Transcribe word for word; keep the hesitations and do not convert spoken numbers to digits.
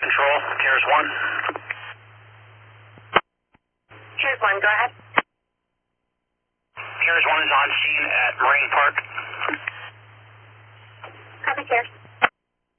Control, Cares one. Cares one, go ahead. Cares one is on scene at Marine Park. Copy, Cares.